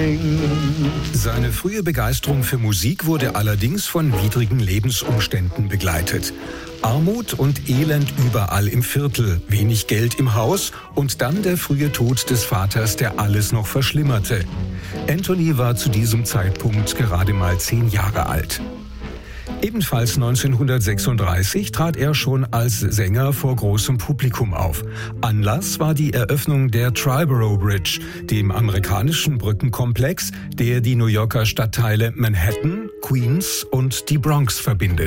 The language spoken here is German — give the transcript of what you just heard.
sing. Seine frühe Begeisterung für Musik wurde allerdings von widrigen Lebensumständen begleitet. Armut und Elend überall im Viertel, wenig Geld im Haus und dann der frühe Tod des Vaters, der alles noch verschlimmerte. Anthony war zu diesem Zeitpunkt gerade mal 10 Jahre alt. Ebenfalls 1936 trat er schon als Sänger vor großem Publikum auf. Anlass war die Eröffnung der Triborough Bridge, dem amerikanischen Brückenkomplex, der die New Yorker Stadtteile Manhattan, Queens und die Bronx verbindet.